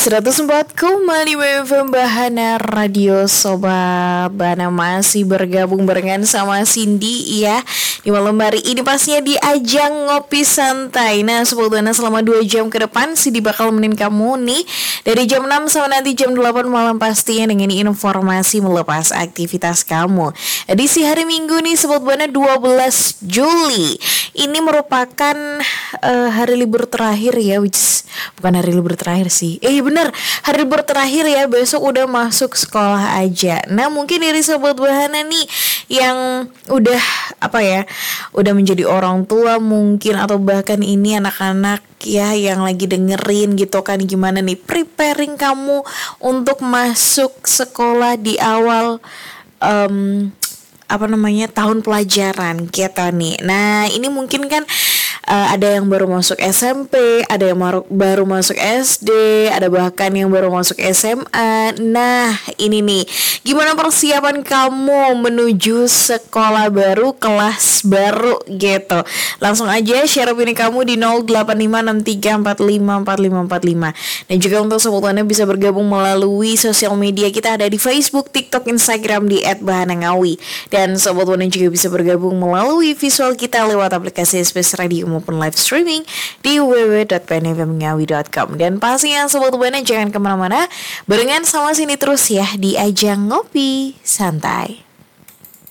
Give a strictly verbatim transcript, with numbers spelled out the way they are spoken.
seratus empat koma lima F M Bahana Radio Sobat Bana masih bergabung barengan sama Cindy ya di malam hari ini pastinya di ajang ngopi santai. Nah Sobat Bana selama dua jam ke depan Cindy bakal menemani kamu nih dari jam enam sampai nanti jam delapan malam pastinya dengan informasi melepas aktivitas kamu. Edisi hari Minggu nih Sobat Bana dua belas Juli. Ini merupakan uh, hari libur terakhir ya, which is, bukan hari libur terakhir sih. Eh bener, hari libur terakhir ya, besok udah masuk sekolah aja. Nah mungkin dari Sobat Bahana nih yang udah apa ya, udah menjadi orang tua mungkin, atau bahkan ini anak-anak ya yang lagi dengerin gitu kan, gimana nih preparing kamu untuk masuk sekolah di awal um, apa namanya tahun pelajaran kita nih. Nah ini mungkin kan uh, ada yang baru masuk S M P, ada yang baru, baru masuk S D, ada bahkan yang baru masuk S M A. Nah ini nih, gimana persiapan kamu menuju sekolah baru, kelas baru gitu. Langsung aja share opini kamu di nol delapan lima enam tiga empat lima empat lima empat lima. Dan juga untuk Sobat Bahana bisa bergabung melalui sosial media kita, ada di Facebook, TikTok, Instagram di et bahana ngawi. Dan Sobat Bahana juga bisa bergabung melalui visual kita lewat aplikasi Space Radio maupun live streaming di w w w dot p n f m ngawi dot com. Dan pastinya Sobat Bahana jangan kemana-mana, barengan sama sini terus ya di ajang ngopi santai.